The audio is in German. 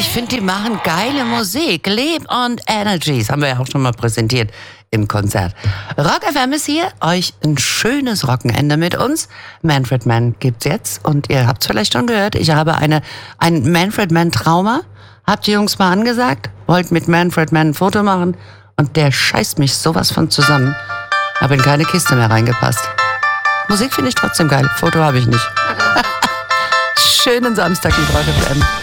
Ich finde, die machen geile Musik. Leb und Energies haben wir ja auch schon mal präsentiert im Konzert. Rock FM ist hier. Euch ein schönes Wochenende mit uns. Manfred Mann gibt's jetzt. Und ihr habt es vielleicht schon gehört. Ich habe ein Manfred Mann Trauma. Habt ihr Jungs mal angesagt? Wollt mit Manfred Mann ein Foto machen? Und der scheißt mich sowas von zusammen. Hab in keine Kiste mehr reingepasst. Musik finde ich trotzdem geil. Foto habe ich nicht. Schönen Samstag mit Rock FM.